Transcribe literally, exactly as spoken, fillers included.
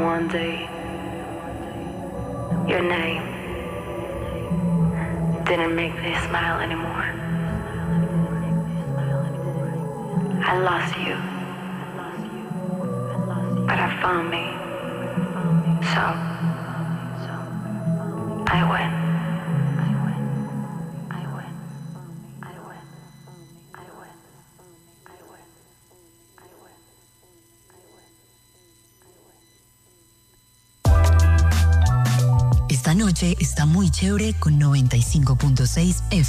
one day your name didn't make me smile anymore. I lost you, but I found me. So I win. I win. I win. I win. I win. I win. I win. Esta noche está muy chévere con noventa y cinco punto seis F.